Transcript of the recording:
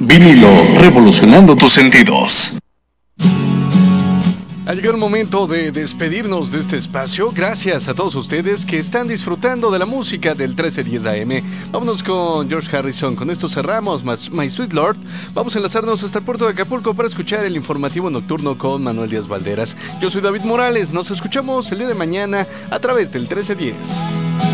Vinilo, revolucionando tus sentidos. Ha llegado el momento de despedirnos de este espacio. Gracias a todos ustedes que están disfrutando de la música del 1310 AM. Vámonos con George Harrison. Con esto cerramos My Sweet Lord. Vamos a enlazarnos hasta el puerto de Acapulco para escuchar el informativo nocturno con Manuel Díaz Valderas. Yo soy David Morales. Nos escuchamos el día de mañana a través del 1310.